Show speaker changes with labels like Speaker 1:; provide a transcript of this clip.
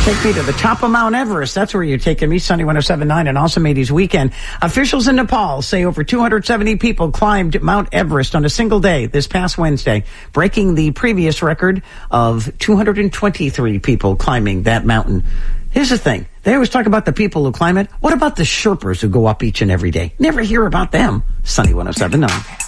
Speaker 1: Take me to the top of Mount Everest. That's where you're taking me. Sunny 107.9 and Awesome 80s weekend. Officials in Nepal say over 270 people climbed Mount Everest on a single day this past Wednesday, breaking the previous record of 223 people climbing that mountain. Here's the thing. They always talk about the people who climb it. What about the Sherpas who go up each and every day? Never hear about them. Sunny 107.9.